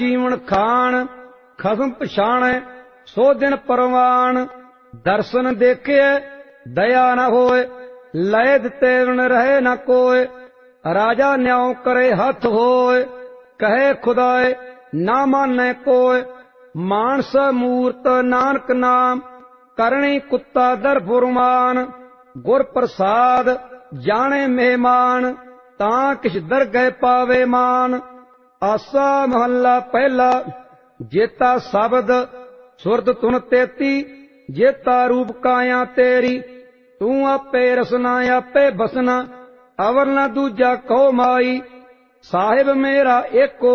जीवन खान खसम पछाणै सो दिन परवान। दर्शन देखे दया न होए लय दिते बिन रहे न कोय। राजा न्याय करे हथ होए कहे खुदाए ना माने कोय। मानस मूरत नानक नाम करणी कुत्ता दर फुरमान। गुर प्रसाद जाने मेहमान तां किछ दरगह पावे मान। आसा महला पहला। जेता शब्द सुरत तुन तेती जेता रूप काया तेरी। तू आपे रसना आपे बसना अवर न दूजा कहो माई। साहिब मेरा एको